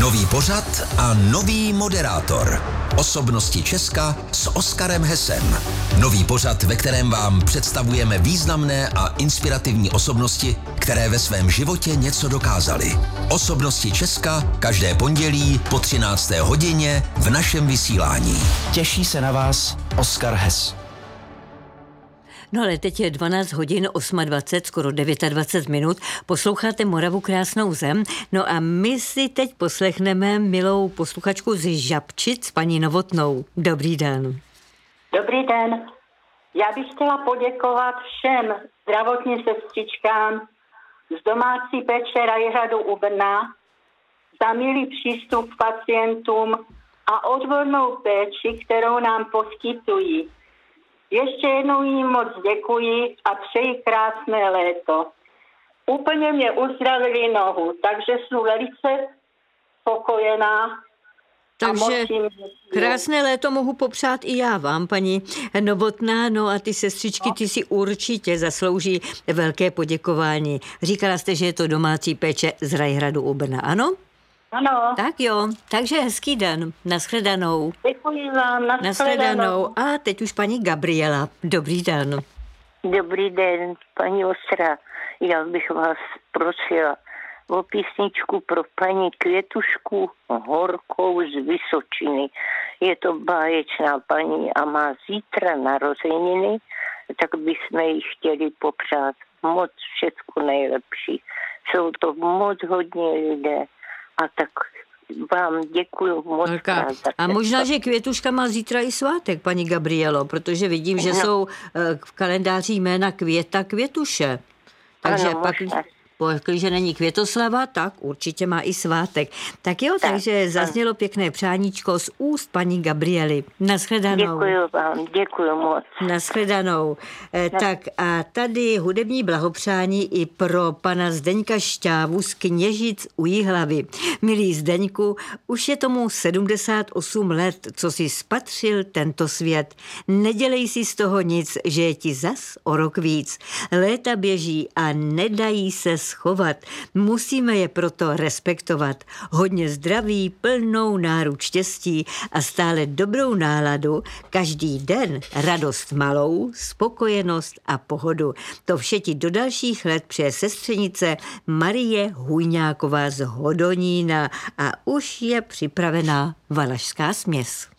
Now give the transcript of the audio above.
Nový pořad a nový moderátor. Osobnosti Česka s Oskarem Hesem. Nový pořad, ve kterém vám představujeme významné a inspirativní osobnosti, které ve svém životě něco dokázaly. Osobnosti Česka každé pondělí po 13. hodině v našem vysílání. Těší se na vás Oskar Hes. No ale teď je 12 hodin 28, skoro 29 minut. Posloucháte Moravu krásnou zem. No a my si teď poslechneme milou posluchačku z Žabčic, paní Novotnou. Dobrý den. Dobrý den. Já bych chtěla poděkovat všem zdravotním sestřičkám z domácí péče Rajhradu u Brna za milý přístup k pacientům a odbornou péči, kterou nám poskytují. Ještě jednou jim moc děkuji a přeji krásné léto. Úplně mě uzdravili nohu, takže jsem velice spokojená. Takže krásné léto mohu popřát i já vám, paní Novotná, no a ty sestřičky, ty si určitě zaslouží velké poděkování. Říkala jste, že je to domácí péče z Rajhradu u Brna, ano? Ano. Tak jo, takže hezký den, nashledanou. Děkuji vám, nashledanou. A teď už paní Gabriela, dobrý den. Dobrý den, paní Ostra. Já bych vás prosila o písničku pro paní Květušku Horkou z Vysočiny. Je to báječná paní a má zítra narozeniny, tak bychom jí chtěli popřát moc všecko nejlepší. Jsou to moc hodně lidé a tak vám děkuju moc. A možná, že Květuška má zítra i svátek, paní Gabrielo, protože vidím, že jsou v kalendáři jména Květa, Květuše. Takže ano, pak, když není Květoslava, tak určitě má i svátek. Tak jo, takže zaznělo pěkné přáníčko z úst paní Gabriely. Nashledanou. Děkuju vám, děkuju moc. Nashledanou. Tak a tady hudební blahopřání i pro pana Zdeňka Šťávu z Kněžic u Jihlavy. Milý Zdeňku, už je tomu 78 let, co si spatřil tento svět. Nedělej si z toho nic, že je ti zas o rok víc. Léta běží a nedají se schovat. Musíme je proto respektovat. Hodně zdraví, plnou náruč štěstí a stále dobrou náladu, každý den radost malou, spokojenost a pohodu. To vše ti do dalších let přeje sestřenice Marie Hujňáková z Hodonína a už je připravená valašská směs.